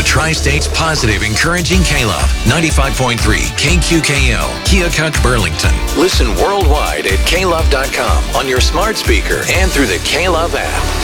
Tri-State's positive, encouraging K-Love. 95.3 KQKL, Keokuk, Burlington. Listen worldwide at klove.com on your smart speaker and through the K-Love app.